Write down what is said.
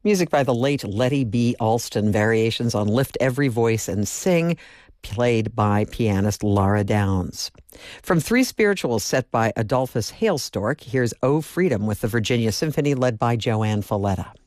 Music by the late Letty B. Alston, variations on Lift Every Voice and Sing, played by pianist Lara Downs. From Three Spirituals set by Adolphus Hailstork, here's O Freedom with the Virginia Symphony led by Joanne Falletta.